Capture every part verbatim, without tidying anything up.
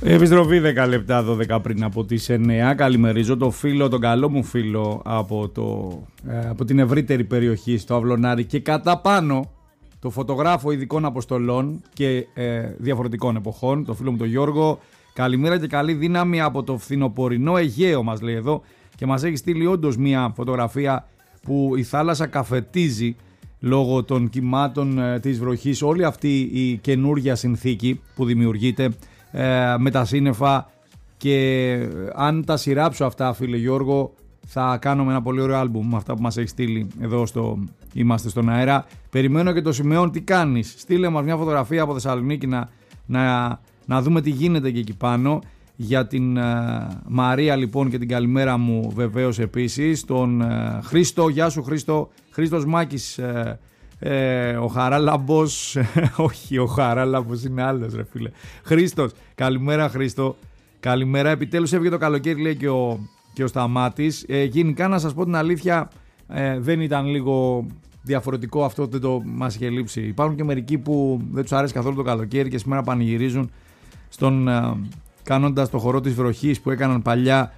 Επιστροφή δέκα λεπτά δώδεκα πριν από τις εννιά. Καλημερίζω το φίλο, τον καλό μου φίλο από, το, ε, από την ευρύτερη περιοχή στο Αυλωνάρι και κατά πάνω το φωτογράφο ειδικών αποστολών και ε, διαφορετικών εποχών, το φίλο μου τον Γιώργο. Καλημέρα και καλή δύναμη από το φθινοπορεινό Αιγαίο, μας λέει εδώ, και μας έχει στείλει όντως μια φωτογραφία που η θάλασσα καφετίζει λόγω των κυμάτων ε, της βροχής. Όλη αυτή η καινούργια συνθήκη που δημιουργείται ε, με τα σύννεφα, και αν τα σειράψω αυτά, φίλε Γιώργο, θα κάνουμε ένα πολύ ωραίο άλμπουμ με αυτά που μας έχει στείλει εδώ στο Είμαστε στον αέρα. Περιμένω και το Σιμεών, τι κάνεις? Στείλε μας μια φωτογραφία από Θεσσαλονίκη να, να, να δούμε τι γίνεται και εκεί πάνω. Για την uh, Μαρία λοιπόν και την καλημέρα μου βεβαίως επίσης. Τον uh, Χρήστο, γεια σου Χρήστο. Χρήστος Μάκης, uh, uh, ο Χαράλαμπος. Όχι, ο Χαράλαμπος είναι άλλος ρε φίλε. Χρήστος, καλημέρα Χρήστο. Καλημέρα, επιτέλους έφυγε το καλοκαίρι, λέει και ο, και ο Σταμάτης. Ε, γενικά να σας πω την αλήθεια, ε, δεν ήταν λίγο διαφορετικό αυτό, δεν το μας είχε λείψει. Υπάρχουν και μερικοί που δεν τους άρεσε καθόλου το καλοκαίρι και σήμερα πανηγυρίζουν στον... Uh, κάνοντας το χορό της βροχής που έκαναν παλιά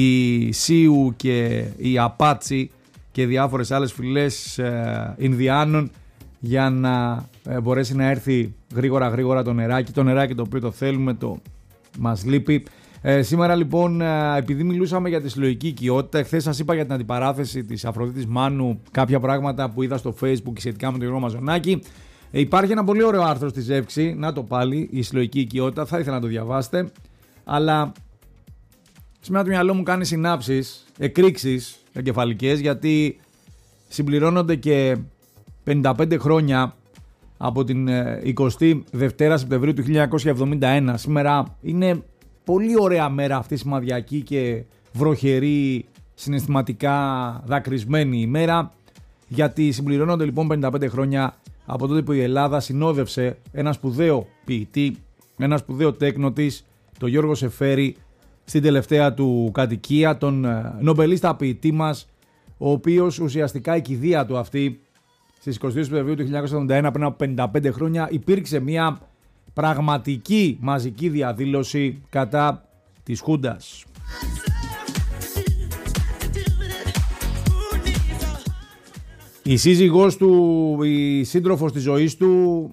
η Σίου και η Απάτσι και διάφορες άλλες φυλές ε, Ινδιάνων, για να ε, μπορέσει να έρθει γρήγορα γρήγορα το νεράκι, το νεράκι το οποίο το θέλουμε, το μας λείπει. Ε, σήμερα λοιπόν, ε, επειδή μιλούσαμε για τη συλλογική οικειότητα, εχθές σας είπα για την αντιπαράθεση της Αφροδίτης Μάνου κάποια πράγματα που είδα στο Facebook σχετικά με τον Γιώργο Μαζονάκη. Ε, υπάρχει ένα πολύ ωραίο άρθρο στη Ζεύξη, να το πάλι, η συλλογική οικειότητα, θα ήθελα να το διαβάσετε. Αλλά σήμερα το μυαλό μου κάνει συνάψεις, εκρήξεις εγκεφαλικές, γιατί συμπληρώνονται και πενήντα πέντε χρόνια από την εικοστή δεύτερη Σεπτεμβρίου του χίλια εννιακόσια εβδομήντα ένα. Σήμερα είναι πολύ ωραία μέρα αυτή, σημαδιακή και βροχερή, συναισθηματικά δακρυσμένη ημέρα, γιατί συμπληρώνονται λοιπόν πενήντα πέντε χρόνια από τότε που η Ελλάδα συνόδευσε ένα σπουδαίο ποιητή, ένα σπουδαίο τέκνο της, τον Γιώργο Σεφέρη, στην τελευταία του κατοικία, τον νομπελίστα ποιητή μας, ο οποίος ουσιαστικά η κηδεία του αυτή στις εικοστή Σεπτεμβρίου του χίλια εννιακόσια εβδομήντα ένα, πριν από πενήντα πέντε χρόνια, υπήρξε μια πραγματική μαζική διαδήλωση κατά της Χούντας. Η σύζυγός του, η σύντροφος της ζωής του,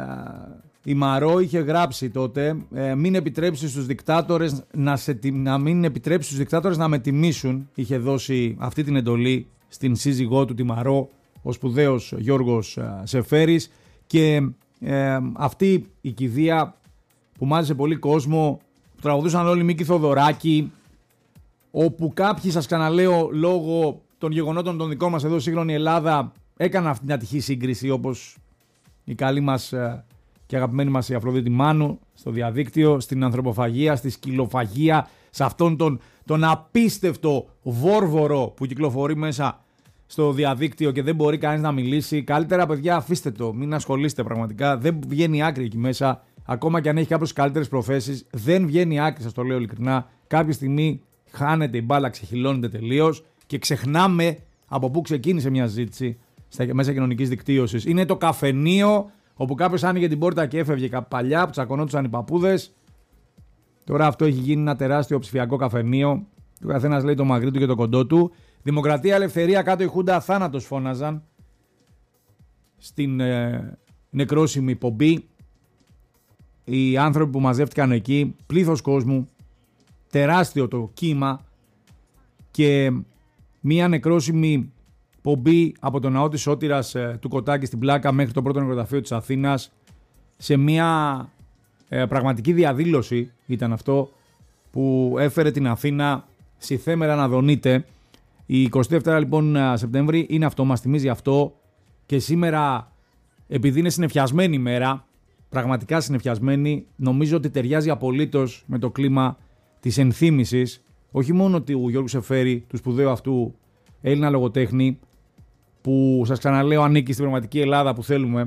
η Μαρό, είχε γράψει τότε ε, μην επιτρέψει στους δικτάτορες να, σε, να μην επιτρέψει στους δικτάτορες να με τιμήσουν. Είχε δώσει αυτή την εντολή στην σύζυγό του τη Μαρό ο σπουδαίος Γιώργος ε, Σεφέρης, και ε, αυτή η κηδεία που μάζεσε πολύ κόσμο, που τραγουδούσαν όλοι Μίκη Θοδωράκη, όπου κάποιοι, σας ξαναλέω, λόγω των γεγονότων των δικών μας εδώ σύγχρονη Ελλάδα, έκαναν αυτή την ατυχή σύγκριση, όπως η καλή μας ε, και αγαπημένη μας η Αφροδίτη Μάνου στο διαδίκτυο, στην ανθρωποφαγία, στη σκυλοφαγία, σε αυτόν τον, τον απίστευτο βόρβορο που κυκλοφορεί μέσα στο διαδίκτυο και δεν μπορεί κανείς να μιλήσει. Καλύτερα, παιδιά, αφήστε το, μην ασχολείστε πραγματικά. Δεν βγαίνει άκρη εκεί μέσα, ακόμα και αν έχει κάποιες καλύτερες προθέσεις. Δεν βγαίνει άκρη, σας το λέω ειλικρινά. Κάποια στιγμή χάνεται η μπάλα, ξεχυλώνεται τελείως και ξεχνάμε από πού ξεκίνησε μια ζήτηση στα μέσα κοινωνικής δικτύωσης. Είναι το καφενείο όπου κάποιος άνοιγε την πόρτα και έφευγε παλιά που τσακωνόντουσαν οι παππούδες. Τώρα αυτό έχει γίνει ένα τεράστιο ψηφιακό καφενείο. Ο καθένας λέει το μαγρί του και το κοντό του. Δημοκρατία, ελευθερία, κάτω η Χούντα, θάνατος φώναζαν στην ε, νεκρόσιμη πομπή. Οι άνθρωποι που μαζεύτηκαν εκεί, πλήθος κόσμου, τεράστιο το κύμα και μία νεκρόσιμη πομπή από το ναό της Σώτηρας ε, του Κωτάκη στην Πλάκα μέχρι το πρώτο νεκροταφείο της Αθήνας, σε μία ε, πραγματική διαδήλωση ήταν αυτό που έφερε την Αθήνα στη θέμερα να δονείται. Η εικοστή δεύτερη λοιπόν Σεπτέμβρη είναι αυτό, μας θυμίζει αυτό, και σήμερα, επειδή είναι συννεφιασμένη ημέρα, πραγματικά συννεφιασμένη, νομίζω ότι ταιριάζει απολύτως με το κλίμα της ενθύμησης, όχι μόνο του Γιώργου Σεφέρη, του σπουδαίου αυτού Έλληνα λογοτέχνη, που σας ξαναλέω ανήκει στην πραγματική Ελλάδα που θέλουμε,